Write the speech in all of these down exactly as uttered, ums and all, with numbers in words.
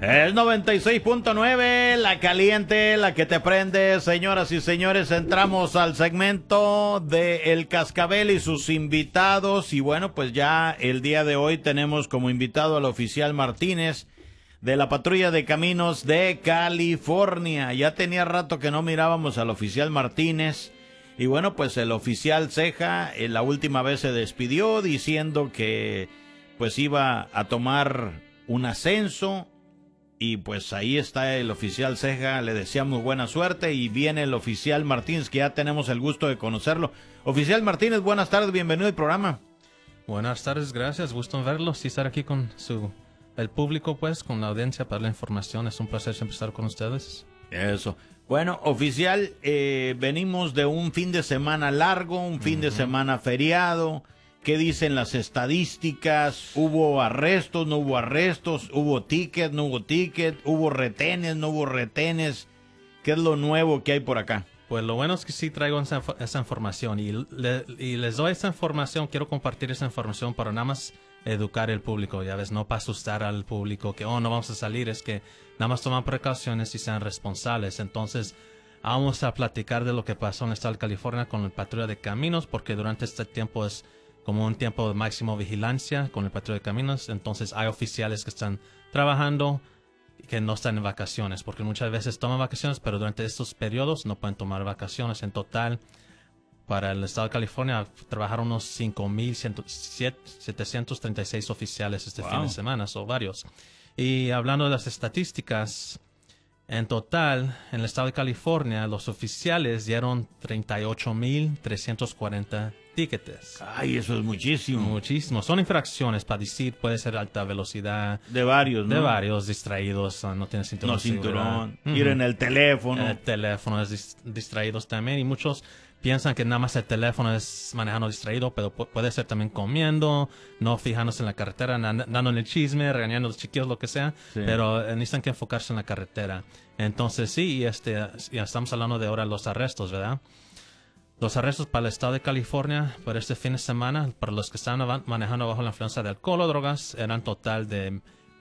Es noventa y seis punto nueve, la caliente, la que te prende. Señoras y señores, entramos al segmento de El Cascabel y sus invitados. Y bueno, pues ya el día de hoy tenemos como invitado al oficial Martínez de la Patrulla de Caminos de California. Ya tenía rato que no mirábamos al oficial Martínez. Y bueno, pues el oficial Ceja eh, la última vez se despidió diciendo que pues iba a tomar un ascenso. Y pues ahí está el oficial Ceja, le deseamos buena suerte y viene el oficial Martínez, que ya tenemos el gusto de conocerlo. Oficial Martínez, buenas tardes, bienvenido al programa. Buenas tardes, gracias, gusto en verlos y estar aquí con su el público, pues, con la audiencia para la información. Es un placer siempre estar con ustedes. Eso. Bueno, oficial, eh, venimos de un fin de semana largo, un fin uh-huh. de semana feriado. ¿Qué dicen las estadísticas? ¿Hubo arrestos, no hubo arrestos? ¿Hubo ticket, no hubo ticket? ¿Hubo retenes, no hubo retenes? ¿Qué es lo nuevo que hay por acá? Pues lo bueno es que sí traigo esa, esa información y, le, y les doy esa información, quiero compartir esa información para nada más educar al público, ya ves, no para asustar al público que, oh, no vamos a salir, es que nada más toman precauciones y sean responsables. Entonces, vamos a platicar de lo que pasó en el estado de California con la Patrulla de Caminos, porque durante este tiempo es como un tiempo de máximo vigilancia con el Patrulla de Caminos. Entonces hay oficiales que están trabajando y que no están en vacaciones, porque muchas veces toman vacaciones, pero durante estos periodos no pueden tomar vacaciones. En total, para el estado de California, trabajaron unos cinco mil setecientos treinta y seis oficiales este wow. fin de semana, son varios. Y hablando de las estadísticas, en total, en el estado de California, los oficiales dieron treinta y ocho mil trescientos cuarenta tickets. Ay, eso es muchísimo. Muchísimo. Son infracciones, para decir, puede ser alta velocidad. De varios, ¿no? De varios, distraídos, no tienen cinturón. No cinturón, uh-huh. ir en el teléfono. El teléfono es dis- distraídos también, y muchos piensan que nada más el teléfono es manejando distraído, pero pu- puede ser también comiendo, no fijándose en la carretera, na- dando en el chisme, regañando a los chiquillos, lo que sea, sí. pero eh, necesitan que enfocarse en la carretera. Entonces sí, y este, ya estamos hablando de ahora los arrestos, ¿verdad? Los arrestos para el estado de California para este fin de semana, para los que están manejando bajo la influencia de alcohol o drogas, eran total de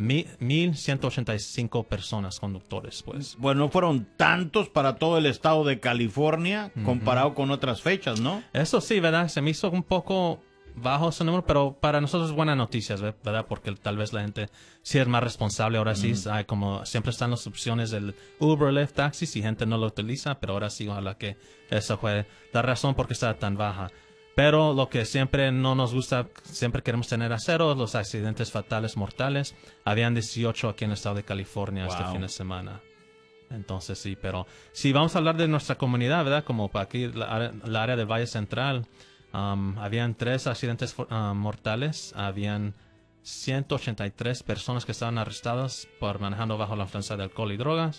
mil ciento ochenta y cinco personas, conductores, pues. Bueno, fueron tantos para todo el estado de California, uh-huh. comparado con otras fechas, ¿no? Eso sí, ¿verdad? Se me hizo un poco bajo ese número, pero para nosotros es buena noticia, ¿verdad? Porque tal vez la gente sí es más responsable. Ahora sí, uh-huh. hay como siempre están las opciones del Uber, Lyft, taxis, y gente no lo utiliza, pero ahora sí, ojalá que esa fue la razón por qué está tan baja. Pero lo que siempre no nos gusta, siempre queremos tener a cero, los accidentes fatales mortales. Habían dieciocho aquí en el estado de California wow. este fin de semana. Entonces sí, pero si vamos a hablar de nuestra comunidad, ¿verdad? Como para aquí, la, la área del Valle Central, um, habían tres accidentes uh, mortales, habían ciento ochenta y tres personas que estaban arrestadas por manejando bajo la influencia de alcohol y drogas.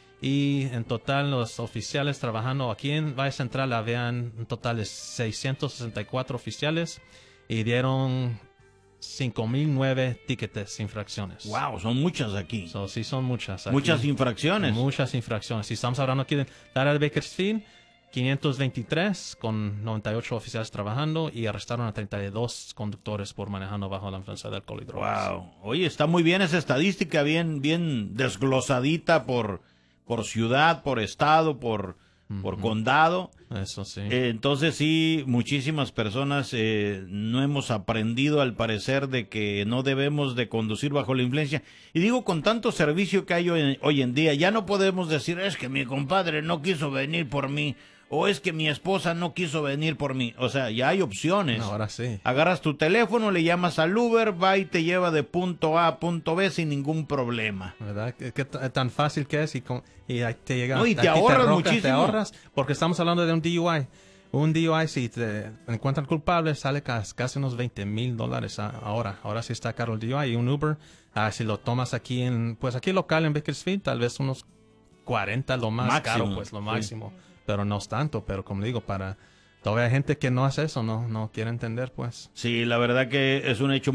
Y en total los oficiales trabajando aquí en Valle Central habían un total de seiscientos sesenta y cuatro oficiales y dieron cinco mil nueve tickets, infracciones. Wow, son muchas aquí. So, sí, son muchas. Aquí. Muchas infracciones. Muchas infracciones. Si estamos hablando aquí de la área de Bakersfield, quinientos veintitrés con noventa y ocho oficiales trabajando y arrestaron a treinta y dos conductores por manejando bajo la influencia de alcohol y drogas. Wow. Oye, está muy bien esa estadística, bien, bien desglosadita por... por ciudad, por estado, por, uh-huh. por condado. Eso sí. Eh, entonces sí, muchísimas personas eh, no hemos aprendido al parecer de que no debemos de conducir bajo la influencia. Y digo, con tanto servicio que hay hoy, hoy en día, ya no podemos decir, es que mi compadre no quiso venir por mí, o es que mi esposa no quiso venir por mí. O sea, ya hay opciones. Ahora sí. Agarras tu teléfono, le llamas al Uber, va y te lleva de punto A a punto B sin ningún problema. ¿Verdad? ¿Qué, qué tan fácil que es? Y, con, y ahí te llega. No, y te ahorras te roca, muchísimo. Te ahorras, porque estamos hablando de un D U I. Un D U I, si te encuentran culpable, sale casi, casi unos veinte mil dólares ahora. Ahora sí está caro el D U I. Y un Uber, ah, si lo tomas aquí en, pues aquí local en Bakersfield, tal vez unos cuarenta, lo más máximo, caro, pues lo máximo. Sí. Pero no es tanto, pero como digo, para todavía hay gente que no hace eso, no, no quiere entender, pues. Sí, la verdad que es un hecho